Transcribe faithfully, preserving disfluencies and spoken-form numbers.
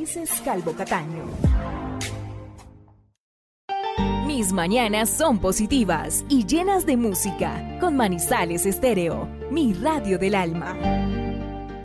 Ulises Calvo Cataño. Mis mañanas son positivas y llenas de música con Manizales Estéreo, mi radio del alma.